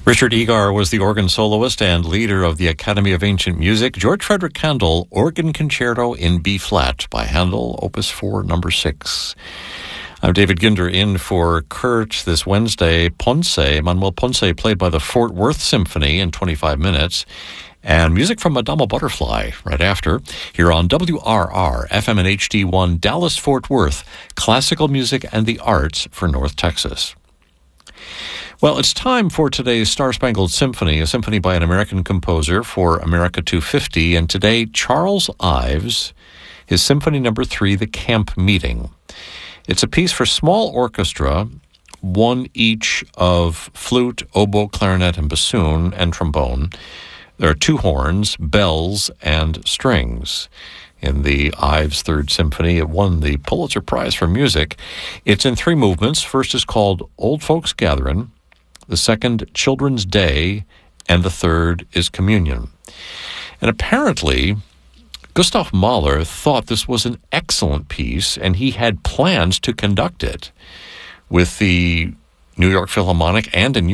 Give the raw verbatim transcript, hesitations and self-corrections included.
Richard Egar was the organ soloist and leader of the Academy of Ancient Music. George Frederick Handel, Organ Concerto in B-flat by Handel, Opus four, number six. I'm David Ginder in for Kurt this Wednesday. Ponce, Manuel Ponce, played by the Fort Worth Symphony in twenty-five minutes. And music from Madama Butterfly right after, here on W R R, F M and H D one, Dallas-Fort Worth, classical music and the arts for North Texas. Well, it's time for today's Star-Spangled Symphony, a symphony by an American composer for America two fifty, and today, Charles Ives, his Symphony Number three, The Camp Meeting. It's a piece for small orchestra, one each of flute, oboe, clarinet, and bassoon, and trombone. There are two horns, bells, and strings. In the Ives Third Symphony, it won the Pulitzer Prize for Music. It's in three movements. First is called Old Folks Gatherin', the second, Children's Day, and the third is Communion. And apparently, Gustav Mahler thought this was an excellent piece, and he had plans to conduct it with the New York Philharmonic and a